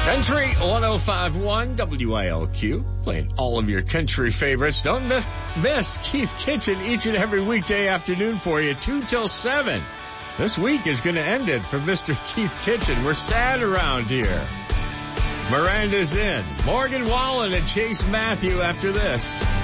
Country 105.1 WILQ, playing all of your country favorites. Don't miss Keith Kitchen each and every weekday afternoon for you, 2 till 7. This week is going to end it for Mr. Keith Kitchen. We're sad around here. Miranda's in. Morgan Wallen and Chase Matthew after this.